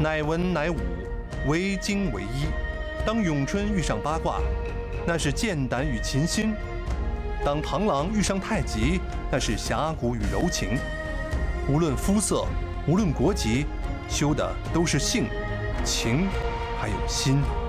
乃文乃武，惟精惟一。当咏春遇上八卦，那是剑胆与琴心；当螳螂遇上太极，那是侠骨与柔情。无论肤色，无论国籍，修的都是性、情，还有心。